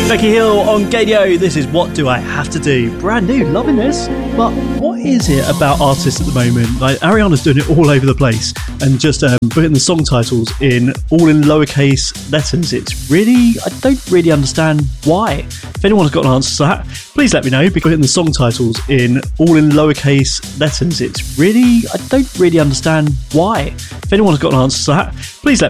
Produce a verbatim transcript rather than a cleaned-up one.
Becky Hill on Gadio. This is What Do I Have to Do? Brand new, loving this. But what is it about artists at the moment? Like Ariana's doing it all over the place and just um, putting the song titles in all in lowercase letters. It's really, I don't really understand why. If anyone's got an answer to that, please let me know. Because putting the song titles in all in lowercase letters, it's really, I don't really understand why. If anyone's got an answer to that, please let me know.